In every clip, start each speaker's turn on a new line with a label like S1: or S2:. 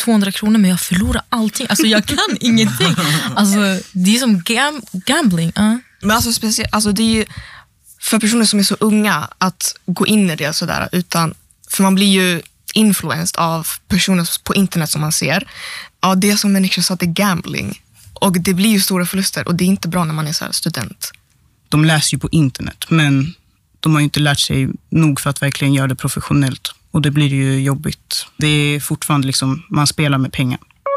S1: 200 kronor men jag förlorar allting. Alltså jag kan ingenting. Alltså det är som gambling.
S2: Men alltså det är ju för personer som är så unga att gå in i det sådär, för man blir ju influenced av personer på internet som man ser. Ja, det som människor sa, det är gambling. Och det blir ju stora förluster och det är inte bra när man är så här student.
S3: De läser ju på internet, men de har ju inte lärt sig nog för att verkligen göra det professionellt. Och det blir ju jobbigt. Det är fortfarande liksom, man spelar med pengar.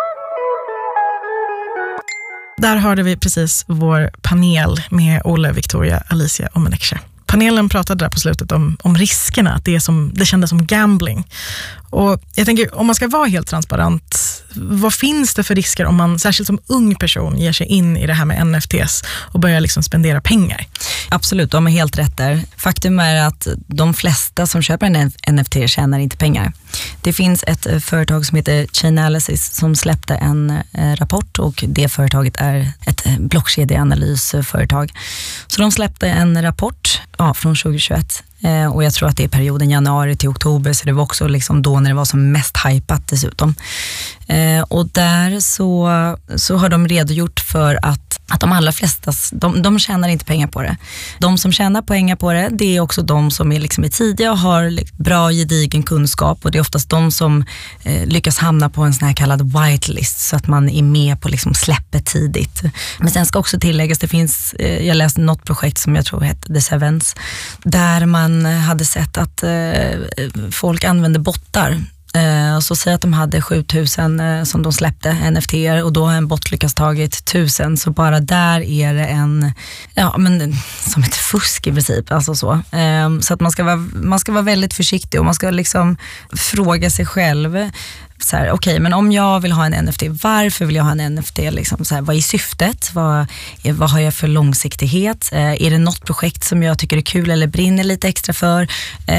S4: Där hörde vi precis vår panel med Olle, Victoria, Alicia och Menekşe. Panelen pratade där på slutet om riskerna, att det kändes som gambling. Och jag tänker, om man ska vara helt transparent, vad finns det för risker om man, särskilt som ung person, ger sig in i det här med NFTs och börjar liksom spendera pengar?
S5: Absolut, de är helt rätt där. Faktum är att de flesta som köper en NFT tjänar inte pengar. Det finns ett företag som heter Chainalysis som släppte en rapport, och det företaget är ett blockkedjeanalysföretag. Så de släppte en rapport från 2021. Och jag tror att det är perioden januari till oktober, så det var också liksom då när det var som mest hypat dessutom. Och där så har de redogjort för att de allra flesta, de tjänar inte pengar på det. De som tjänar pengar på det, det är också de som är liksom tidiga och har bra gedigen kunskap, och det är oftast de som lyckas hamna på en sån här kallad whitelist, så att man är med på liksom släppet tidigt. Men sen ska också tilläggas, det finns, jag läste något projekt som jag tror heter The Sevens, där man hade sett att folk använde bottar. Så säg att de hade 7000 som de släppte NFT-er, och då har en bot lyckats tagit 1000, så bara där är det som ett fusk i princip, alltså så. Så att man ska vara väldigt försiktig, och man ska liksom fråga sig själv så här, okej, men om jag vill ha en NFT, varför vill jag ha en NFT? Liksom, så här, vad är syftet? Vad har jag för långsiktighet? Är det något projekt som jag tycker är kul eller brinner lite extra för?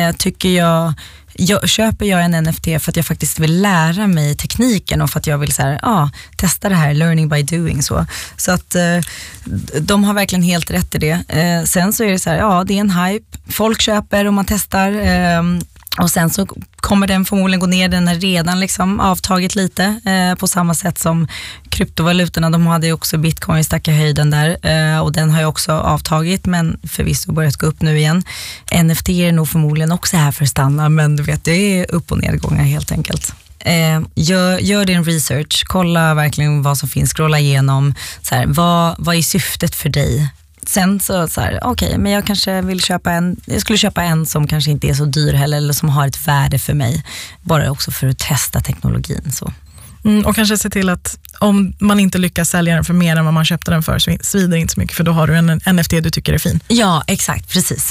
S5: Köper jag en NFT för att jag faktiskt vill lära mig tekniken, och för att jag vill så här, testa det här, learning by doing, så att de har verkligen helt rätt i det. Sen så är det så här, det är en hype, folk köper och man testar, och sen så kommer den förmodligen gå ner, den har redan liksom avtagit lite, på samma sätt som kryptovalutorna, de hade ju också bitcoin stack i höjden där, och den har ju också avtagit, men förvisso börjat gå upp nu igen. NFT är nog förmodligen också här för att stanna, men du vet, det är upp- och nedgångar helt enkelt. Gör din research, kolla verkligen vad som finns, scrolla igenom så här, vad är syftet för dig? Sen så här, okej, men jag kanske vill jag skulle köpa en som kanske inte är så dyr heller, eller som har ett värde för mig, bara också för att testa teknologin så.
S4: Och kanske se till att om man inte lyckas sälja den för mer än vad man köpte den för, så svider inte så mycket, för då har du en NFT du tycker är fin.
S5: Ja, exakt, precis.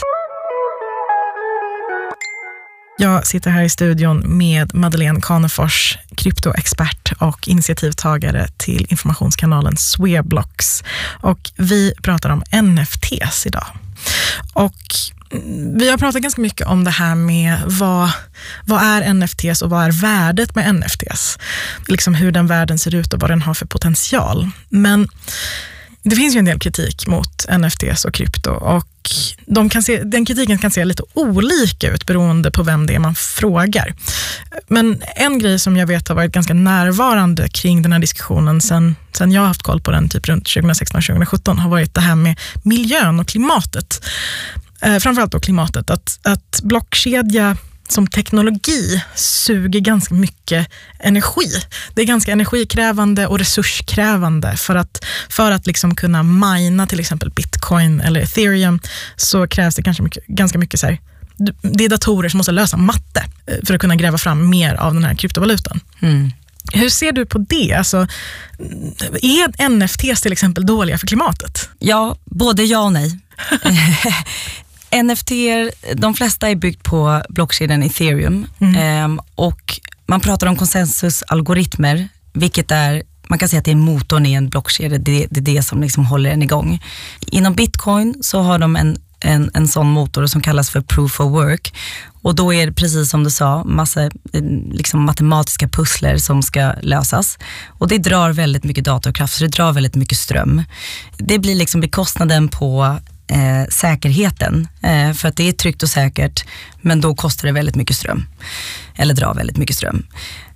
S4: Jag sitter här i studion med Madeleine Kanefors, kryptoexpert och initiativtagare till informationskanalen Sweblocks. Och vi pratar om NFTs idag. Och vi har pratat ganska mycket om det här med vad är NFTs och vad är värdet med NFTs. Liksom hur den världen ser ut och vad den har för potential. Men det finns ju en del kritik mot NFTs och krypto, och den kritiken kan se lite olika ut beroende på vem det är man frågar. Men en grej som jag vet har varit ganska närvarande kring den här diskussionen sen jag har haft koll på den typ runt 2016-2017 har varit det här med miljön och klimatet. Framförallt då klimatet, att blockkedja som teknologi suger ganska mycket energi. Det är ganska energikrävande och resurskrävande för att liksom kunna mina till exempel bitcoin eller ethereum, så krävs det ganska mycket så här, det är datorer som måste lösa matte för att kunna gräva fram mer av den här kryptovalutan. Hur ser du på det? Alltså, är NFTs till exempel dåliga för klimatet?
S5: Ja, både ja och nej. NFT, de flesta är byggt på blockkedjan Ethereum, och man pratar om konsensusalgoritmer, vilket är, man kan säga att det är motorn i en blockkedja, det är det som liksom håller den igång. Inom Bitcoin så har de en sån motor som kallas för Proof of Work, och då är det precis som du sa, massa liksom matematiska pussler som ska lösas, och det drar väldigt mycket datorkraft, så det drar väldigt mycket ström. Det blir liksom bekostnaden på säkerheten, för att det är tryggt och säkert, men då kostar det väldigt mycket ström, eller drar väldigt mycket ström.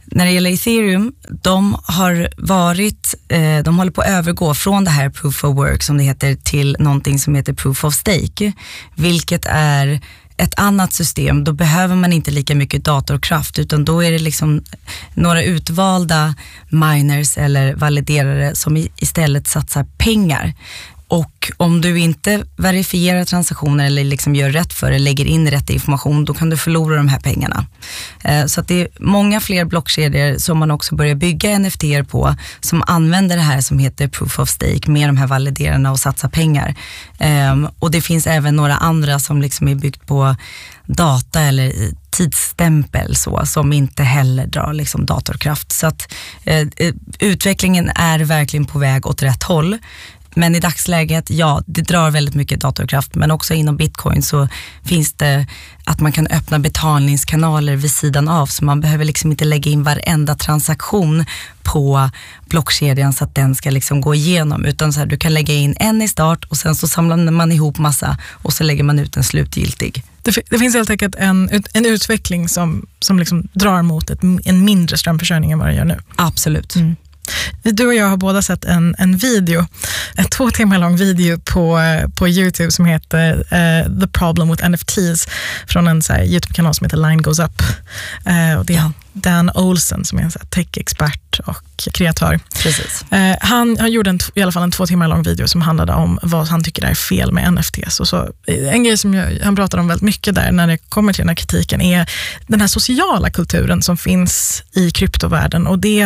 S5: När det gäller Ethereum, de håller på att övergå från det här proof of work som det heter till någonting som heter proof of stake, vilket är ett annat system. Då behöver man inte lika mycket datorkraft, utan då är det liksom några utvalda miners eller validerare som istället satsar pengar. Och om du inte verifierar transaktioner eller liksom gör rätt för det, lägger in rätt information, då kan du förlora de här pengarna. Så att det är många fler blockkedjor som man också börjar bygga NFT:er på, som använder det här som heter proof of stake med de här validerarna och satsar pengar. Och det finns även några andra som liksom är byggt på data eller tidsstämpel som inte heller drar liksom datorkraft. Så att utvecklingen är verkligen på väg åt rätt håll. Men i dagsläget, ja, det drar väldigt mycket datorkraft, men också inom Bitcoin så finns det att man kan öppna betalningskanaler vid sidan av, så man behöver liksom inte lägga in varenda transaktion på blockkedjan så att den ska liksom gå igenom, utan så här, du kan lägga in en i start och sen så samlar man ihop massa och så lägger man ut en slutgiltig.
S4: Det finns helt enkelt en utveckling som liksom drar mot en mindre strömförsörjning än vad det gör nu.
S5: Absolut.
S4: Du och jag har båda sett en video, en 2 timmar lång video på YouTube som heter The Problem with NFTs från en YouTube-kanal som heter Line Goes Up. Och det är Dan Olsen som är en tech-expert och kreatör.
S5: Precis.
S4: Han gjorde i alla fall en 2 timmar lång video som handlade om vad han tycker är fel med NFTs. Och så, en grej som han pratar om väldigt mycket där när det kommer till den här kritiken är den här sociala kulturen som finns i kryptovärlden, och det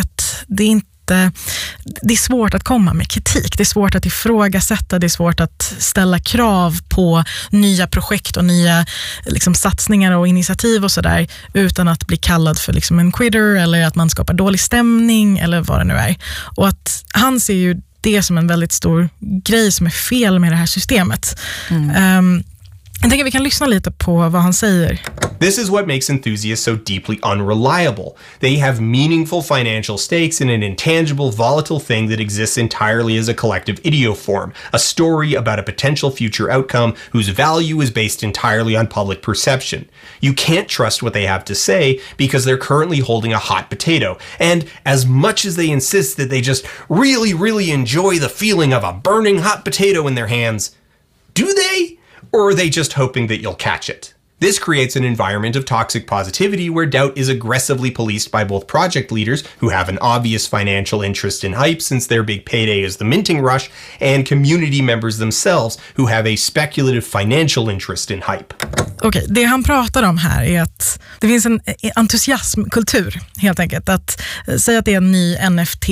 S4: är svårt att komma med kritik. Det är svårt att ifrågasätta, det är svårt att ställa krav på nya projekt och nya liksom, satsningar och initiativ och sådär, utan att bli kallad för liksom, en quitter eller att man skapar dålig stämning eller vad det nu är. Och att han ser ju det som en väldigt stor grej som är fel med det här systemet. Jag tänker att vi kan lyssna lite på vad han säger.
S6: This is what makes enthusiasts so deeply unreliable. They have meaningful financial stakes in an intangible, volatile thing that exists entirely as a collective idioform, a story about a potential future outcome whose value is based entirely on public perception. You can't trust what they have to say because they're currently holding a hot potato, and as much as they insist that they just really, really enjoy the feeling of a burning hot potato in their hands, do they? Or are they just hoping that you'll catch it? This creates an environment of toxic positivity where doubt is aggressively policed by both project leaders, who have an obvious financial interest in hype since their big payday is the minting rush, and community members themselves, who have a speculative financial interest in hype.
S4: Okej, det han pratar om här är att det finns en entusiasmkultur, helt enkelt. Att säga att det är en ny NFT,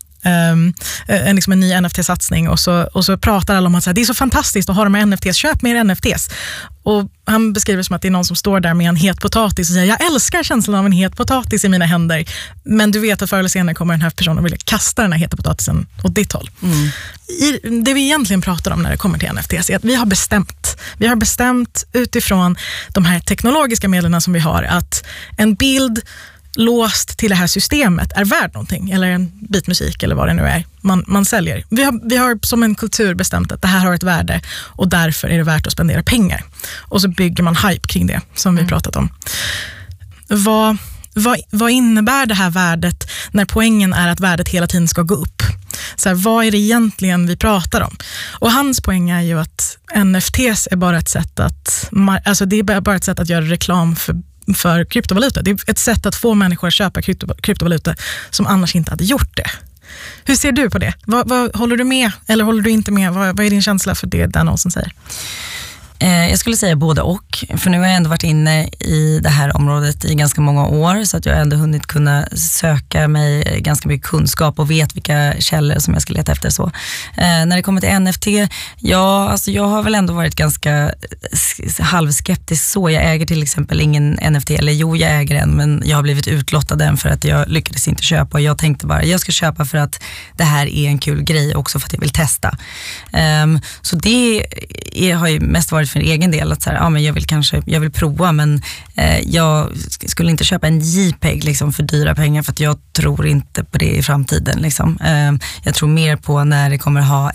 S4: en ny NFT-satsning, och så pratar alla om att det är så fantastiskt att ha de här NFTs, köp mer NFTs. Och han beskriver det som att det är någon som står där med en het potatis och säger, jag älskar känslan av en het potatis i mina händer, men du vet att förr eller senare kommer den här personen vilja kasta den här heta potatisen åt ditt håll. Det vi egentligen pratar om när det kommer till NFTs är att vi har bestämt utifrån de här teknologiska medlen som vi har, att en bild låst till det här systemet är värd någonting, eller en bit musik eller vad det nu är man säljer. Vi har som en kultur bestämt att det här har ett värde och därför är det värt att spendera pengar. Och så bygger man hype kring det som vi pratat om. Vad innebär det här värdet när poängen är att värdet hela tiden ska gå upp? Så här, vad är det egentligen vi pratar om? Och hans poäng är ju att NFTs är bara ett sätt att göra reklam för kryptovaluta. Det är ett sätt att få människor att köpa kryptovaluta som annars inte hade gjort det. Hur ser du på det? Vad håller du med eller håller du inte med? Vad är din känsla för det Dan Olsen säger?
S5: Jag skulle säga både och, för nu har jag ändå varit inne i det här området i ganska många år, så att jag ändå hunnit kunna söka mig ganska mycket kunskap och vet vilka källor som jag ska leta efter. Så. När det kommer till NFT, jag har väl ändå varit ganska halvskeptisk så. Jag äger till exempel ingen NFT, eller jo, jag äger en, men jag har blivit utlottad den för att jag lyckades inte köpa, och jag tänkte bara, jag ska köpa för att det här är en kul grej, också för att jag vill testa. Så det har ju mest varit för egen del att så här, men jag vill prova, men jag skulle inte köpa en JPEG liksom för dyra pengar, för att jag tror inte på det i framtiden liksom. Jag tror mer på när det kommer ha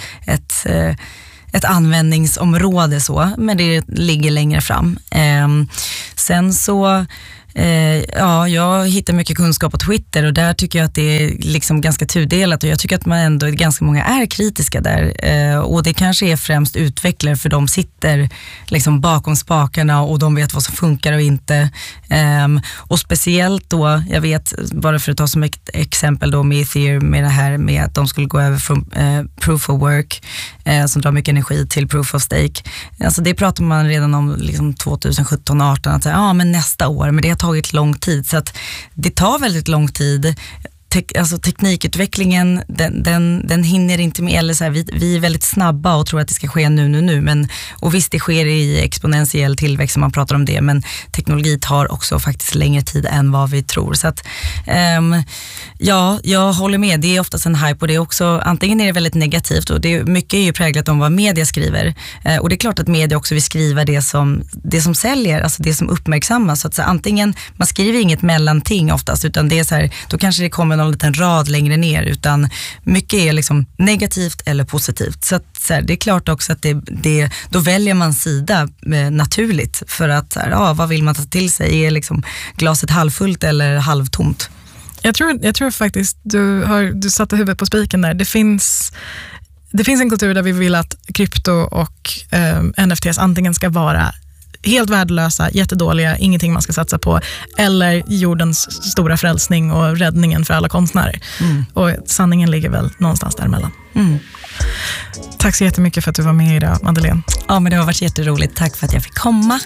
S5: ett användningsområde så, men det ligger längre fram. Sen så Ja, jag hittar mycket kunskap på Twitter och där tycker jag att det är liksom ganska tudelat och jag tycker att man ändå, ganska många är kritiska där och det kanske är främst utvecklare för de sitter liksom bakom spakarna och de vet vad som funkar och inte. Och speciellt då, jag vet, bara för att ta som ett exempel då med Ethereum med det här med att de skulle gå över från proof of work som drar mycket energi till proof of stake. Alltså det pratar man redan om liksom 2017-18 att säga, men nästa år, men det har tagit lång tid så att det tar väldigt lång tid. Alltså teknikutvecklingen den hinner inte med, eller så här, vi är väldigt snabba och tror att det ska ske nu, men, och visst det sker i exponentiell tillväxt som man pratar om det, men teknologi tar också faktiskt längre tid än vad vi tror, så att ja, jag håller med, det är oftast en hype och det är också, antingen är det väldigt negativt och mycket är ju präglat om vad media skriver och det är klart att media också vill skriva det som säljer, alltså det som uppmärksammas, så att så antingen, man skriver inget mellanting oftast, utan det är så här, då kanske det kommer någon liten rad längre ner, utan mycket är liksom negativt eller positivt. Så att så här, det är klart också att då väljer man sida naturligt för att så här, vad vill man ta till sig? Är liksom glaset halvfullt eller halvtomt?
S4: Jag tror faktiskt du satte huvudet på spiken där. Det finns en kultur där vi vill att krypto och NFTs antingen ska vara helt värdelösa, jättedåliga, ingenting man ska satsa på, eller jordens stora frälsning och räddningen för alla konstnärer. Och sanningen ligger väl någonstans däremellan. Tack så jättemycket för att du var med idag, Madeleine.
S5: Ja, men det har varit jätteroligt. Tack för att jag fick komma.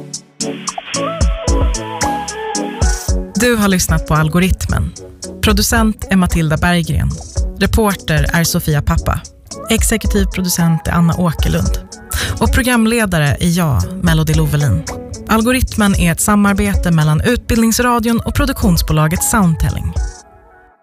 S4: Du har lyssnat på Algoritmen. Producent är Matilda Berggren. Reporter är Sofia Pappa. Exekutiv producent är Anna Åkerlund. Och programledare är jag, Melody Lovelin. Algoritmen är ett samarbete mellan Utbildningsradion och produktionsbolaget Soundtelling.